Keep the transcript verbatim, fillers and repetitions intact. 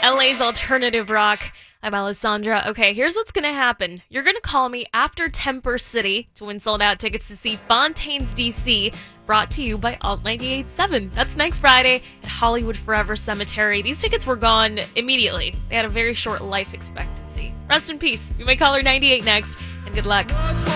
L A's alternative rock. I'm Alessandra. Okay, here's what's going to happen. You're going to call me after Temper City to win sold-out tickets to see Fontaines D C, brought to you by Alt ninety-eight point seven. That's next Friday at Hollywood Forever Cemetery. These tickets were gone immediately. They had a very short life expectancy. Rest in peace. You may call her ninety-eight next, and good luck.